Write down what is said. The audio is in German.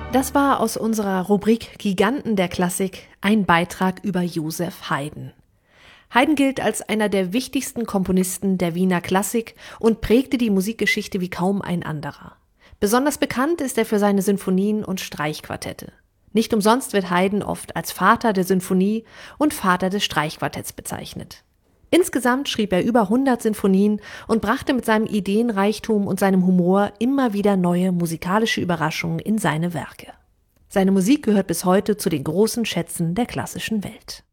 Das war aus unserer Rubrik Giganten der Klassik ein Beitrag über Joseph Haydn. Haydn gilt als einer der wichtigsten Komponisten der Wiener Klassik und prägte die Musikgeschichte wie kaum ein anderer. Besonders bekannt ist er für seine Sinfonien und Streichquartette. Nicht umsonst wird Haydn oft als Vater der Sinfonie und Vater des Streichquartetts bezeichnet. Insgesamt schrieb er über 100 Sinfonien und brachte mit seinem Ideenreichtum und seinem Humor immer wieder neue musikalische Überraschungen in seine Werke. Seine Musik gehört bis heute zu den großen Schätzen der klassischen Welt.